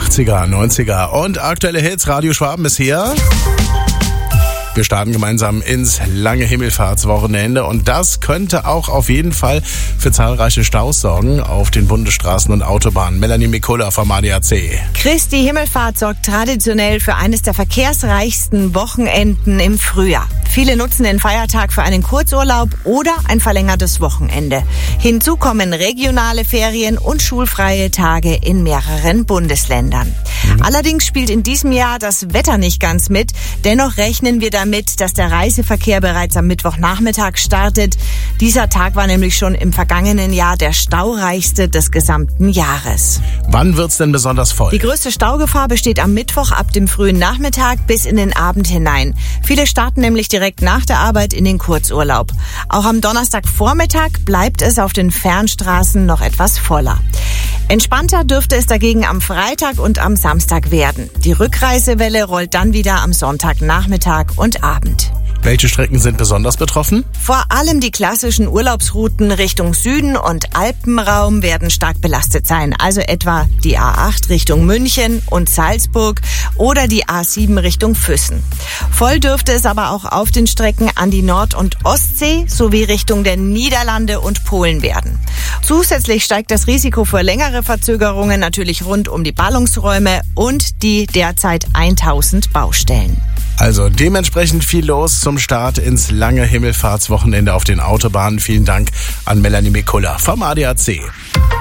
80er, 90er und aktuelle Hits. Radio Schwaben ist hier. Wir starten gemeinsam ins lange Himmelfahrtswochenende und das könnte auch auf jeden Fall für zahlreiche Staus sorgen auf den Bundesstraßen und Autobahnen. Melanie Mikulla vom ADAC. Christi Himmelfahrt sorgt traditionell für eines der verkehrsreichsten Wochenenden im Frühjahr. Viele nutzen den Feiertag für einen Kurzurlaub oder ein verlängertes Wochenende. Hinzu kommen regionale Ferien und schulfreie Tage in mehreren Bundesländern. Allerdings spielt in diesem Jahr das Wetter nicht ganz mit. Dennoch rechnen wir damit, dass der Reiseverkehr bereits am Mittwochnachmittag startet. Dieser Tag war nämlich schon im vergangenen Jahr der staureichste des gesamten Jahres. Wann wird's denn besonders voll? Die größte Staugefahr besteht am Mittwoch ab dem frühen Nachmittag bis in den Abend hinein. Viele starten nämlich direkt nach der Arbeit in den Kurzurlaub. Auch am Donnerstagvormittag bleibt es auf den Fernstraßen noch etwas voller. Entspannter dürfte es dagegen am Freitag und am Samstag werden. Die Rückreisewelle rollt dann wieder am Sonntagnachmittag und Abend. Welche Strecken sind besonders betroffen? Vor allem die klassischen Urlaubsrouten Richtung Süden und Alpenraum werden stark belastet sein. Also etwa die A8 Richtung München und Salzburg oder die A7 Richtung Füssen. Voll dürfte es aber auch auf den Strecken an die Nord- und Ostsee sowie Richtung der Niederlande und Polen werden. Zusätzlich steigt das Risiko für längere Verzögerungen natürlich rund um die Ballungsräume und die derzeit 1000 Baustellen. Also dementsprechend viel los zum Start ins lange Himmelfahrtswochenende auf den Autobahnen. Vielen Dank an Melanie Mikulla vom ADAC.